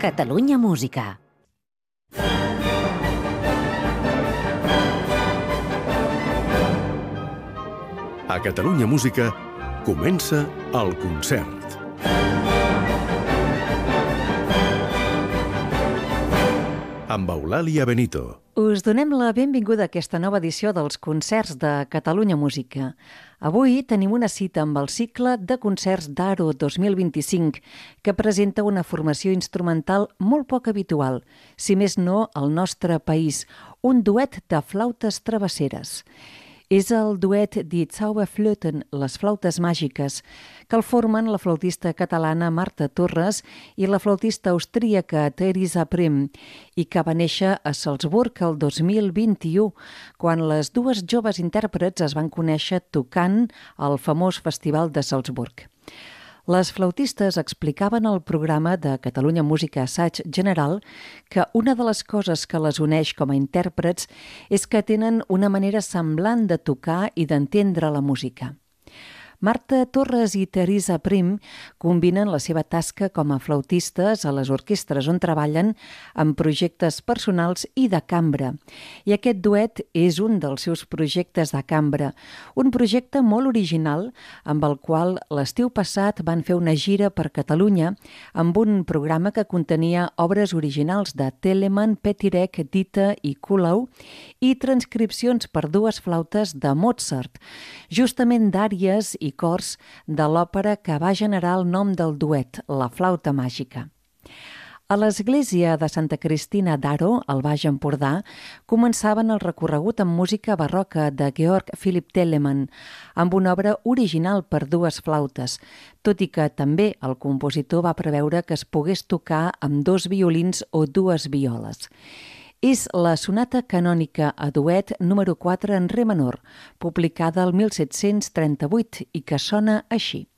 Catalunya Música. A Catalunya Música comença el concert. Amb Eulàlia Benito. Us donem la benvinguda a aquesta nova edició dels concerts de Catalunya Música. Avui tenim una cita amb el cicle de concerts d'Aro 2025, que presenta una formació instrumental molt poc habitual, si més no al nostre país, un duet de flautes travesseres. És el duet Die Zauberflöten, les flautes màgiques, que el formen la flautista catalana Marta Torres i la flautista austríaca Theresa Prim, i que va néixer a Salzburg el 2021, quan les dues joves intèrprets es van conèixer tocant al famós Festival de Salzburg. Les flautistes explicaven al programa de Catalunya Música Assaig General que una de les coses que les uneix com a intèrprets és que tenen una manera semblant de tocar i d'entendre la música. Marta Torres i Theresa Prim combinen la seva tasca com a flautistes a les orquestres on treballen amb projectes personals i de cambra. I aquest duet és un dels seus projectes de cambra, un projecte molt original amb el qual l'estiu passat van fer una gira per Catalunya amb un programa que contenia obres originals de Telemann, Petirek, Dita i Kuhlau i transcripcions per dues flautes de Mozart, justament d'àries i cors de l'òpera que va generar el nom del duet, la flauta màgica. A l'església de Santa Cristina d'Aro, al Baix Empordà, començaven el recorregut amb música barroca de Georg Philipp Telemann, amb una obra original per dues flautes, tot i que també el compositor va preveure que es pogués tocar amb dos violins o dues violes. És la sonata canònica a duet número 4 en re menor, publicada el 1738 i que sona així.